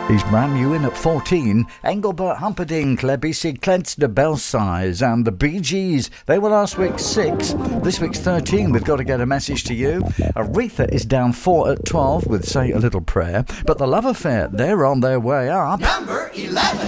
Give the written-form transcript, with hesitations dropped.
He's brand new in at 14. Engelbert Humperdinck, Le Bicyclettes de Belsize, and the Bee Gees. They were last week's 6. This week's 13 with Got to Get a Message to You. Aretha is down 4 at 12 with Say a Little Prayer. But the Love Affair, they're on their way up. Number 11.